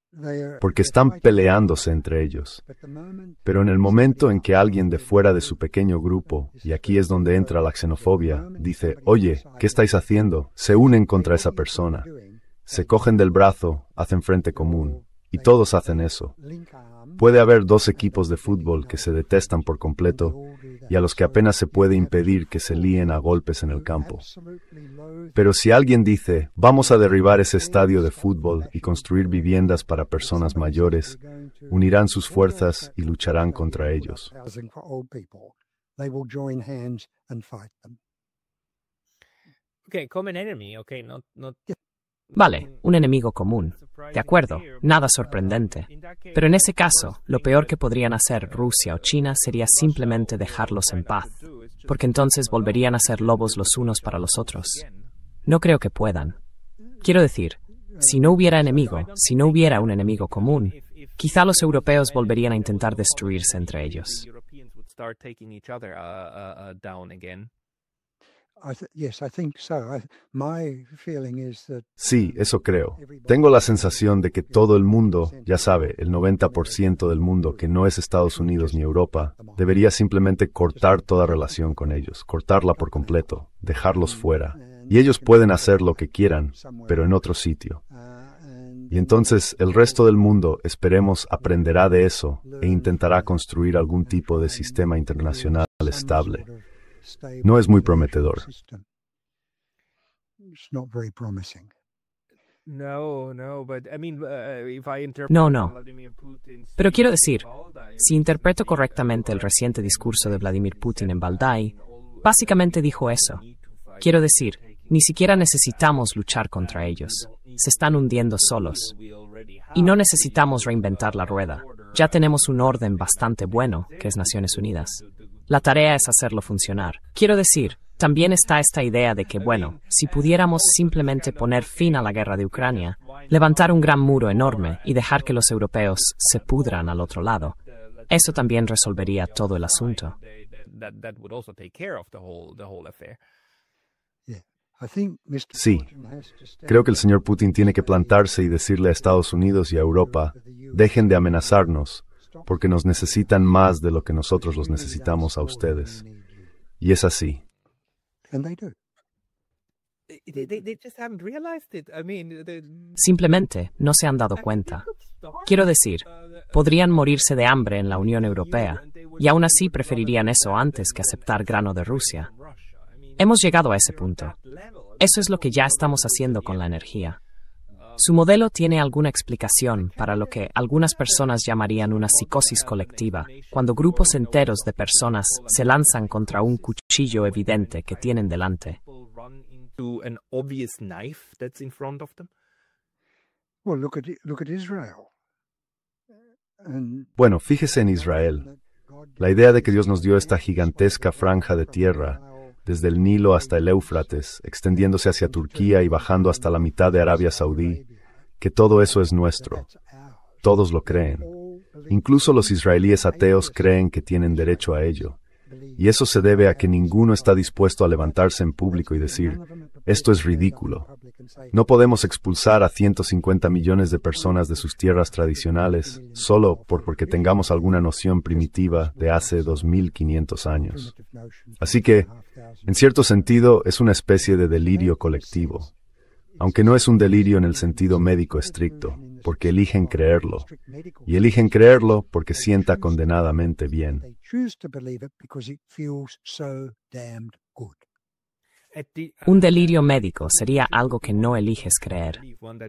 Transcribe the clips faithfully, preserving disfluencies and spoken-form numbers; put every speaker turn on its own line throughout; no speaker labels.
porque están peleándose entre ellos. Pero en el momento en que alguien de fuera de su pequeño grupo, y aquí es donde entra la xenofobia, dice, oye, ¿qué estáis haciendo? Se unen contra esa persona. Se cogen del brazo, hacen frente común, y todos hacen eso. Puede haber dos equipos de fútbol que se detestan por completo y a los que apenas se puede impedir que se líen a golpes en el campo. Pero si alguien dice, vamos a derribar ese estadio de fútbol y construir viviendas para personas mayores, unirán sus fuerzas y lucharán contra ellos.
Okay, common enemy, okay, not, not...
Vale, un enemigo común. De acuerdo, nada sorprendente. Pero en ese caso, lo peor que podrían hacer Rusia o China sería simplemente dejarlos en paz, porque entonces volverían a ser lobos los unos para los otros. No creo que puedan. Quiero decir, si no hubiera enemigo, si no hubiera un enemigo común, quizá los europeos volverían a intentar destruirse entre ellos.
Sí, eso creo. Tengo la sensación de que todo el mundo, ya sabe, el noventa por ciento del mundo que no es Estados Unidos ni Europa, debería simplemente cortar toda relación con ellos, cortarla por completo, dejarlos fuera. Y ellos pueden hacer lo que quieran, pero en otro sitio. Y entonces el resto del mundo, esperemos, aprenderá de eso e intentará construir algún tipo de sistema internacional estable. No es muy prometedor.
No, no. Pero quiero decir, si interpreto correctamente el reciente discurso de Vladimir Putin en Valdai, básicamente dijo eso. Quiero decir, ni siquiera necesitamos luchar contra ellos. Se están hundiendo solos. Y no necesitamos reinventar la rueda. Ya tenemos un orden bastante bueno, que es Naciones Unidas. La tarea es hacerlo funcionar. Quiero decir, también está esta idea de que, bueno, si pudiéramos simplemente poner fin a la guerra de Ucrania, levantar un gran muro enorme y dejar que los europeos se pudran al otro lado, eso también resolvería todo el asunto.
Sí, creo que el señor Putin tiene que plantarse y decirle a Estados Unidos y a Europa, dejen de amenazarnos, porque nos necesitan más de lo que nosotros los necesitamos a ustedes. Y es así.
Simplemente no se han dado cuenta. Quiero decir, podrían morirse de hambre en la Unión Europea, y aún así preferirían eso antes que aceptar grano de Rusia. Hemos llegado a ese punto. Eso es lo que ya estamos haciendo con la energía. Su modelo tiene alguna explicación para lo que algunas personas llamarían una psicosis colectiva, cuando grupos enteros de personas se lanzan contra un cuchillo evidente que tienen delante.
Bueno, fíjese en Israel. La idea de que Dios nos dio esta gigantesca franja de tierra, desde el Nilo hasta el Éufrates, extendiéndose hacia Turquía y bajando hasta la mitad de Arabia Saudí, que todo eso es nuestro. Todos lo creen. Incluso los israelíes ateos creen que tienen derecho a ello. Y eso se debe a que ninguno está dispuesto a levantarse en público y decir, esto es ridículo. No podemos expulsar a ciento cincuenta millones de personas de sus tierras tradicionales solo por porque tengamos alguna noción primitiva de hace dos mil quinientos años. Así que, en cierto sentido, es una especie de delirio colectivo. Aunque no es un delirio en el sentido médico estricto, porque eligen creerlo. Y eligen creerlo porque sienta condenadamente bien.
Un delirio médico sería algo que no eliges creer.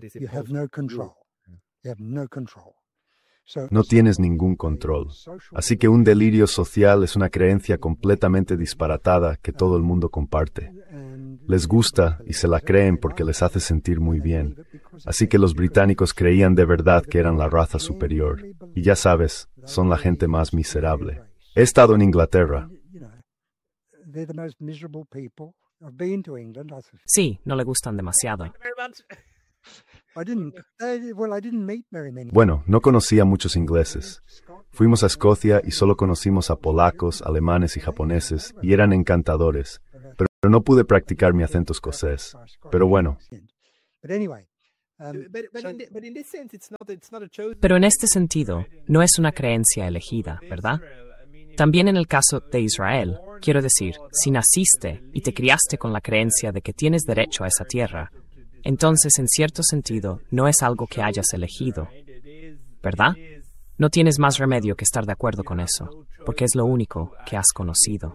No tienes ningún control. Así que un delirio social es una creencia completamente disparatada que todo el mundo comparte. Les gusta y se la creen porque les hace sentir muy bien. Así que los británicos creían de verdad que eran la raza superior. Y ya sabes, son la gente más miserable. He estado en Inglaterra.
Sí, no le gustan demasiado.
Bueno, no conocía a muchos ingleses. Fuimos a Escocia y solo conocimos a polacos, alemanes y japoneses, y eran encantadores. Pero no pude practicar mi acento escocés. Pero bueno.
Pero en este sentido, no es una creencia elegida, ¿verdad? También en el caso de Israel, quiero decir, si naciste y te criaste con la creencia de que tienes derecho a esa tierra, entonces, en cierto sentido, no es algo que hayas elegido, ¿verdad? No tienes más remedio que estar de acuerdo con eso, porque es lo único que has conocido.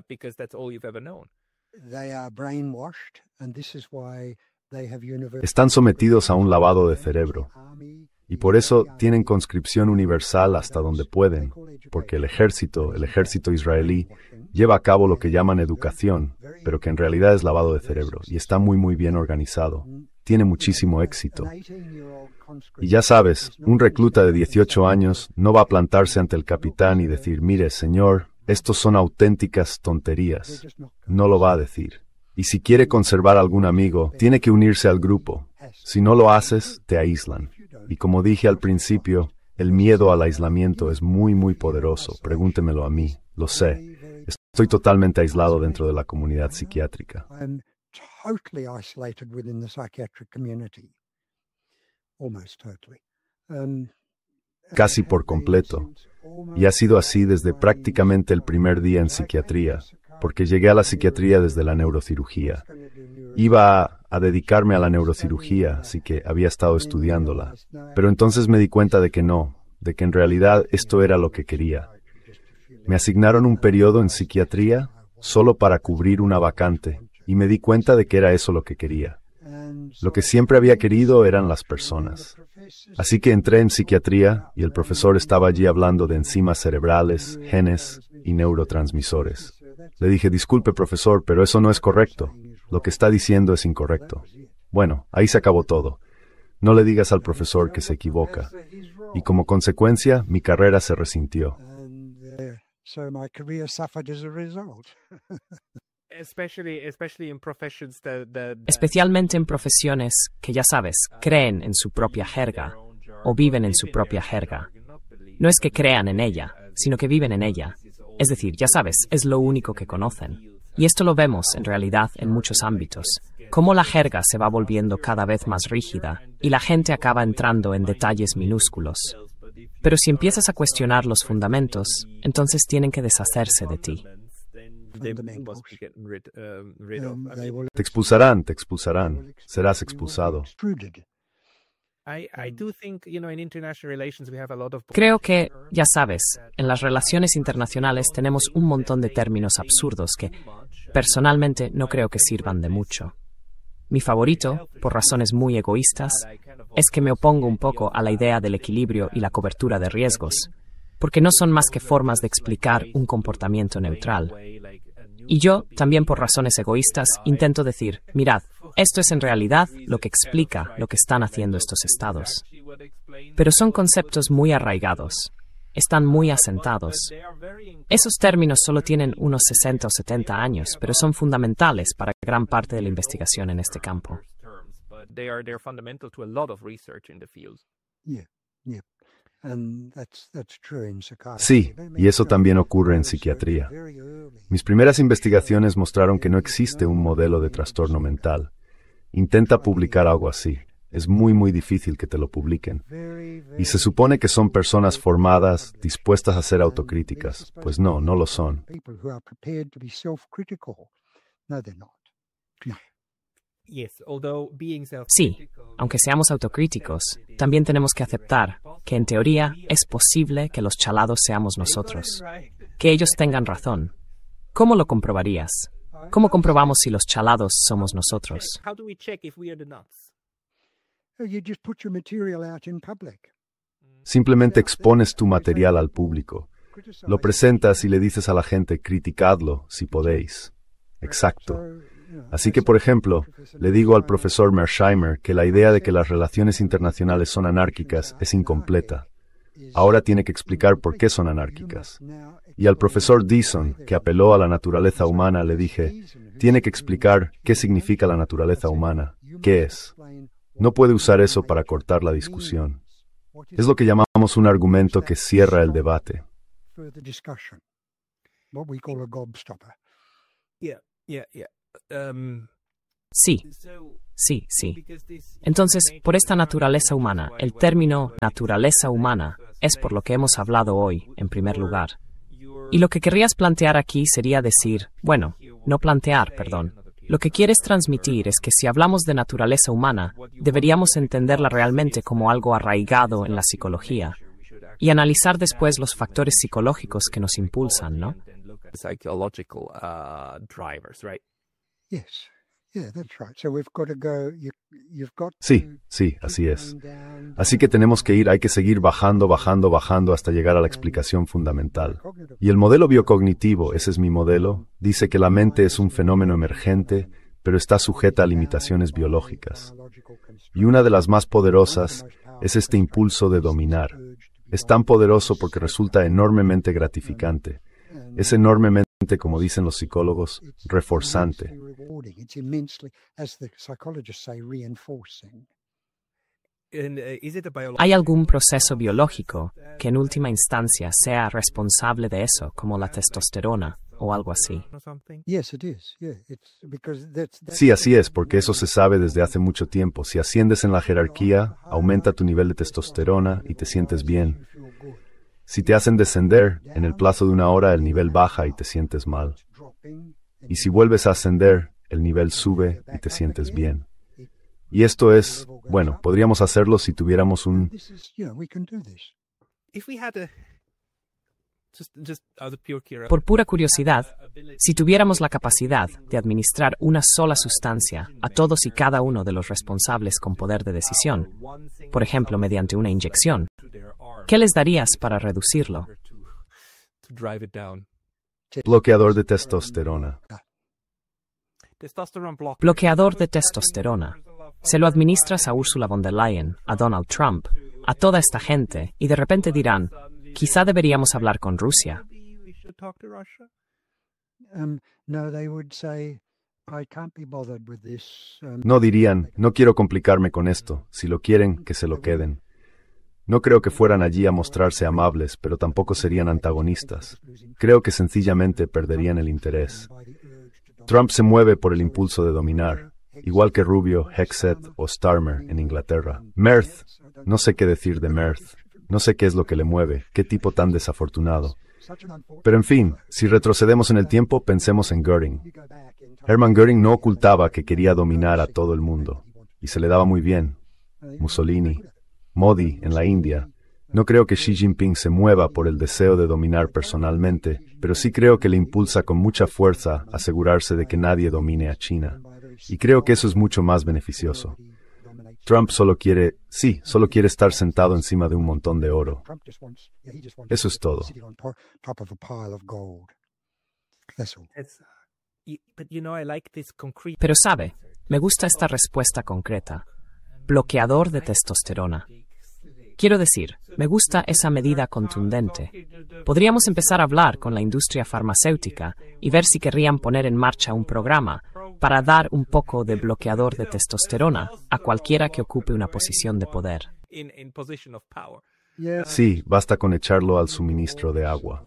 Están sometidos a un lavado de cerebro, y por eso tienen conscripción universal hasta donde pueden, porque el ejército, el ejército israelí, lleva a cabo lo que llaman educación, pero que en realidad es lavado de cerebro, y está muy muy bien organizado. Tiene muchísimo éxito. Y ya sabes, un recluta de dieciocho años no va a plantarse ante el capitán y decir, mire, señor, estos son auténticas tonterías. No lo va a decir. Y si quiere conservar algún amigo, tiene que unirse al grupo. Si no lo haces, te aíslan. Y como dije al principio, el miedo al aislamiento es muy, muy poderoso. Pregúntemelo a mí. Lo sé. Estoy totalmente aislado dentro de la comunidad psiquiátrica. Casi por completo. Y ha sido así desde prácticamente el primer día en psiquiatría, porque llegué a la psiquiatría desde la neurocirugía. Iba a, a dedicarme a la neurocirugía, así que había estado estudiándola. Pero entonces me di cuenta de que no, de que en realidad esto era lo que quería. Me asignaron un periodo en psiquiatría solo para cubrir una vacante, y me di cuenta de que era eso lo que quería. Lo que siempre había querido eran las personas. Así que entré en psiquiatría y el profesor estaba allí hablando de enzimas cerebrales, genes y neurotransmisores. Le dije, disculpe profesor, pero eso no es correcto. Lo que está diciendo es incorrecto. Bueno, ahí se acabó todo. No le digas al profesor que se equivoca. Y como consecuencia, mi carrera se resintió.
Especialmente en profesiones que, ya sabes, creen en su propia jerga o viven en su propia jerga. No es que crean en ella, sino que viven en ella. Es decir, ya sabes, es lo único que conocen. Y esto lo vemos, en realidad, en muchos ámbitos. Cómo la jerga se va volviendo cada vez más rígida y la gente acaba entrando en detalles minúsculos. Pero si empiezas a cuestionar los fundamentos, entonces tienen que deshacerse de ti.
Te expulsarán, te expulsarán. Serás expulsado.
Creo que, ya sabes, en las relaciones internacionales tenemos un montón de términos absurdos que, personalmente, no creo que sirvan de mucho. Mi favorito, por razones muy egoístas, es que me opongo un poco a la idea del equilibrio y la cobertura de riesgos, porque no son más que formas de explicar un comportamiento neutral. Y yo, también por razones egoístas, intento decir, mirad, esto es en realidad lo que explica lo que están haciendo estos estados. Pero son conceptos muy arraigados, están muy asentados. Esos términos solo tienen unos sesenta o setenta años, pero son fundamentales para gran parte de la investigación en este campo.
Sí, y eso también ocurre en psiquiatría. Mis primeras investigaciones mostraron que no existe un modelo de trastorno mental. Intenta publicar algo así. Es muy, muy difícil que te lo publiquen. Y se supone que son personas formadas, dispuestas a ser autocríticas. Pues no, no lo son.
Sí, aunque seamos autocríticos, también tenemos que aceptar que en teoría es posible que los chalados seamos nosotros, que ellos tengan razón. ¿Cómo lo comprobarías? ¿Cómo comprobamos si los chalados somos nosotros?
Simplemente expones tu material al público. Lo presentas y le dices a la gente, criticadlo si podéis. Exacto. Así que, por ejemplo, le digo al profesor Mersheimer que la idea de que las relaciones internacionales son anárquicas es incompleta. Ahora tiene que explicar por qué son anárquicas. Y al profesor Deason, que apeló a la naturaleza humana, le dije, tiene que explicar qué significa la naturaleza humana, qué es. No puede usar eso para cortar la discusión. Es lo que llamamos un argumento que cierra el debate.
Yeah, yeah, yeah. Um,
Sí, sí, sí. Entonces, por esta naturaleza humana, el término naturaleza humana es por lo que hemos hablado hoy, en primer lugar. Y lo que querrías plantear aquí sería decir, bueno, no plantear, perdón. Lo que quieres transmitir es que si hablamos de naturaleza humana, deberíamos entenderla realmente como algo arraigado en la psicología y analizar después los factores psicológicos que nos impulsan, ¿no?
Psychological uh, drivers, right?
Yes. Yeah, that's right. So we've got to go, you, you've got
Sí,
to
sí, así
keep
es.
going down,
Así que tenemos que ir, hay que seguir bajando, bajando, bajando hasta llegar a la explicación fundamental. Y el modelo biocognitivo, ese es mi modelo, dice que la mente es un fenómeno emergente, pero está sujeta a limitaciones biológicas. Y una de las más poderosas es este impulso de dominar. Es tan poderoso porque resulta enormemente gratificante. Es enormemente, como dicen los psicólogos, reforzante.
It's immensely, as the psychologists say, reinforcing.
And, uh, is it a biological-
¿Hay algún proceso biológico que en última instancia sea responsable de eso, como la testosterona o algo así?
or something?
Yes, it is. Yeah, it's because that's, that's
Sí, así es, porque eso se sabe desde hace mucho tiempo. Si asciendes en la jerarquía, aumenta tu nivel de testosterona y te sientes bien. Si te hacen descender, en el plazo de una hora el nivel baja y te sientes mal.
dropping.
Y si vuelves a ascender, el nivel sube y te sientes bien. Y esto es, bueno, podríamos hacerlo si tuviéramos un...
This is, you know, we can do this.
If we had a just just out of pure curiosity,
Por pura curiosidad, si tuviéramos la capacidad de administrar una sola sustancia a todos y cada uno de los responsables con poder de decisión, por ejemplo, mediante una inyección, ¿qué les darías para reducirlo?
to to drive it down.
bloqueador de testosterona.
Testosterone block.
Bloqueador de testosterona. Se lo administras a Ursula von der Leyen, a Donald Trump, a toda esta gente, y de repente dirán, quizá deberíamos hablar con Rusia.
Maybe we should talk to Russia.
Um, no, they would say, I can't be bothered with this. Um,
No dirían, no quiero complicarme con esto. Si lo quieren, que se lo queden. No creo que fueran allí a mostrarse amables, pero tampoco serían antagonistas. Creo que sencillamente perderían el interés. Trump se mueve por el impulso de dominar, igual que Rubio, Hexet o Starmer en Inglaterra. Merth, no sé qué decir de Merth. No sé qué es lo que le mueve, qué tipo tan desafortunado. Pero en fin, si retrocedemos en el tiempo, pensemos en Göring. Hermann Göring no ocultaba que quería dominar a todo el mundo, y se le daba muy bien. Mussolini, Modi en la India. No creo que Xi Jinping se mueva por el deseo de dominar personalmente, pero sí creo que le impulsa con mucha fuerza asegurarse de que nadie domine a China. Y creo que eso es mucho más beneficioso. Trump solo quiere, sí, solo quiere estar sentado encima de un montón de oro.
Trump just wants, yeah, he just wants
Eso es todo.
sitting on po- top of a pile of gold. That's all.
It's, y- but you know, I like this concrete.
Pero sabe, me gusta esta respuesta concreta. Bloqueador de testosterona. Quiero decir, me gusta esa medida contundente. Podríamos empezar a hablar con la industria farmacéutica y ver si querrían poner en marcha un programa para dar un poco de bloqueador de testosterona a cualquiera que ocupe una posición de poder.
in in position of power.
Yeah.
Sí, basta con echarlo al suministro de agua.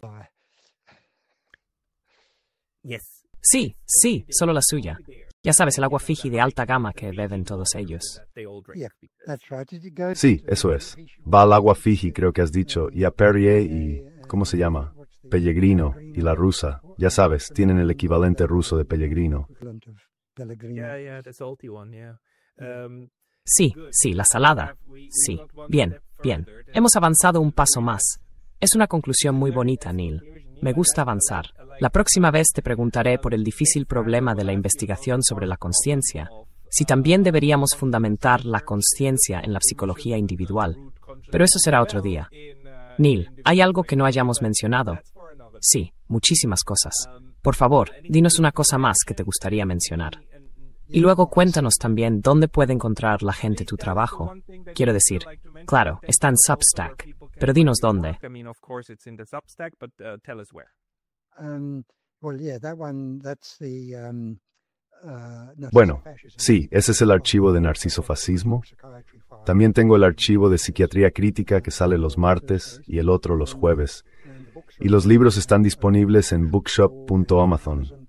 Yes.
Sí, sí, solo la suya. Ya sabes, el agua Fiji de alta gama que beben todos ellos.
They all drink.
Yeah, that's right. Did you go
Sí, eso es. Va al agua Fiji, creo que has dicho, y a Perrier y... ¿cómo se llama? Pellegrino y la rusa. Ya sabes, tienen el equivalente ruso de Pellegrino.
equivalent of Pellegrino?
Yeah, yeah, the salty one. Yeah. Um,
Sí, sí, la salada. Sí, bien, bien. Hemos avanzado un paso más. Es una conclusión muy bonita, Neil. Me gusta avanzar. La próxima vez te preguntaré por el difícil problema de la investigación sobre la consciencia, si también deberíamos fundamentar la consciencia en la psicología individual. Pero eso será otro día. Neil, ¿hay algo que no hayamos mencionado? Sí, muchísimas cosas. Por favor, dinos una cosa más que te gustaría mencionar. Y luego cuéntanos también dónde puede encontrar la gente tu trabajo. Quiero decir, claro, está en Substack, pero dinos dónde.
I mean, of course, it's in the Substack, but uh, tell us where.
Um, well, yeah, that one, that's the... Um, uh,
Bueno,
narcissofascism.
sí, ese es el archivo de narcisofascismo.
Psychiatry file.
También tengo el archivo de psiquiatría crítica que sale los martes y el otro los jueves. Y los libros están disponibles en bookshop punto amazon.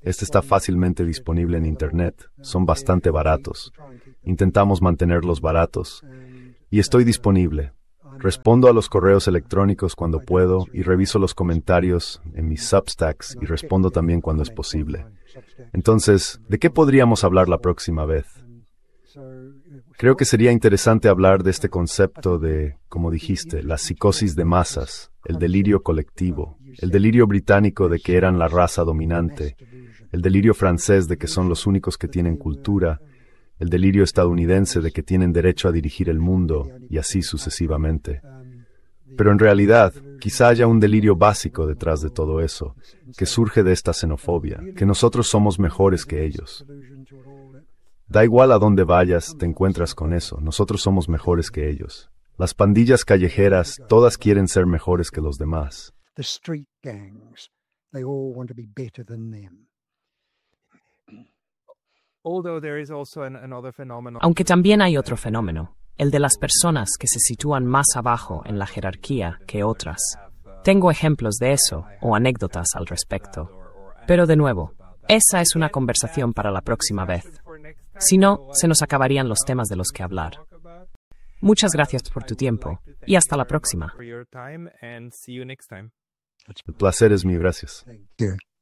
Este está fácilmente disponible en Internet. Son bastante baratos. Intentamos mantenerlos baratos. Y estoy disponible. Respondo a los correos electrónicos cuando puedo y reviso los comentarios en mis Substacks y respondo también cuando es posible. Entonces, ¿de qué podríamos hablar la próxima vez? Creo que sería interesante hablar de este concepto de, como dijiste, la psicosis de masas, el delirio colectivo, el delirio británico de que eran la raza dominante, el delirio francés de que son los únicos que tienen cultura, el delirio estadounidense de que tienen derecho a dirigir el mundo, y así sucesivamente. Pero en realidad, quizá haya un delirio básico detrás de todo eso, que surge de esta xenofobia, que nosotros somos mejores que ellos. Da igual a dónde vayas, te encuentras con eso, nosotros somos mejores que ellos. Las pandillas callejeras, todas quieren ser mejores que los demás.
The street gangs, they all want to be better than them.
Although there is also an, another phenomenon.
Aunque también hay otro fenómeno, el de las personas que se sitúan más abajo en la jerarquía que otras. Tengo ejemplos de eso o anécdotas al respecto. Pero de nuevo, esa es una conversación para la próxima vez. Si no, se nos acabarían los temas de los que hablar. Muchas gracias por tu tiempo y hasta la próxima.
For your time and see you next time.
El placer es mío, gracias.
Thank you.